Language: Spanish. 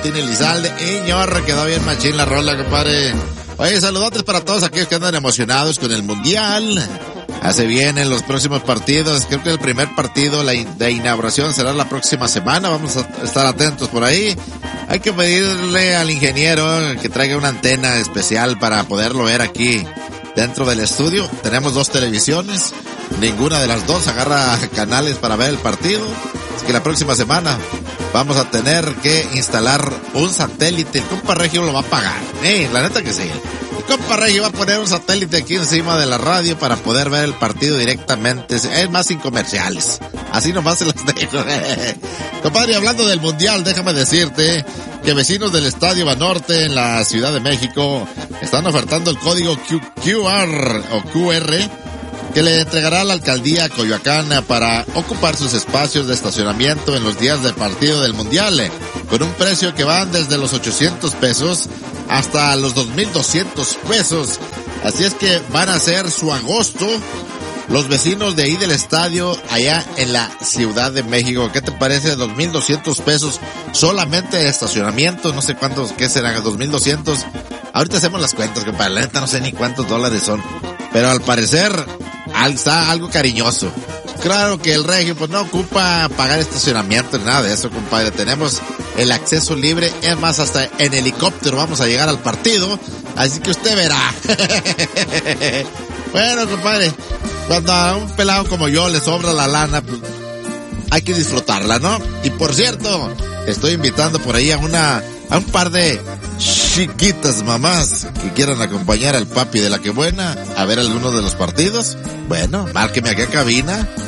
Tini Elizalde, Iñor, quedó bien machín la rola, compadre. Oye, saludotes para todos aquellos que andan emocionados con el Mundial. Hace bien en los próximos partidos. Creo que el primer partido de inauguración será la próxima semana. Vamos a estar atentos por ahí. Hay que pedirle al ingeniero que traiga una antena especial para poderlo ver aquí dentro del estudio. Tenemos 2 televisiones. Ninguna de las 2 agarra canales para ver el partido. Es que la próxima semana vamos a tener que instalar un satélite. El compa Regio lo va a pagar. La neta que sí. El compa Regio va a poner un satélite aquí encima de la radio para poder ver el partido directamente. Es más, sin comerciales. Así nomás se los dejo. Compadre, hablando del Mundial, déjame decirte que vecinos del Estadio Banorte en la Ciudad de México están ofertando el código QR o QR que le entregará la alcaldía Coyoacán para ocupar sus espacios de estacionamiento en los días del partido del Mundial, con un precio que van desde los 800 pesos hasta los 2,200 pesos. Así es que van a hacer su agosto los vecinos de ahí del estadio allá en la Ciudad de México. ¿Qué te parece? 2,200 pesos solamente de estacionamiento. No sé cuántos, ¿qué serán? 2,200. Ahorita hacemos las cuentas, compadre. La neta no sé ni cuántos dólares son. Pero al parecer está algo cariñoso. Claro que el Regio pues no ocupa pagar estacionamiento ni nada de eso, compadre. Tenemos el acceso libre. Es más, hasta en helicóptero vamos a llegar al partido. Así que usted verá. Bueno, compadre, cuando a un pelado como yo le sobra la lana, pues hay que disfrutarla, ¿no? Y por cierto, estoy invitando por ahí a un par de chiquitas mamás que quieran acompañar al papi de la que buena a ver algunos de los partidos. Bueno, márqueme aquí a cabina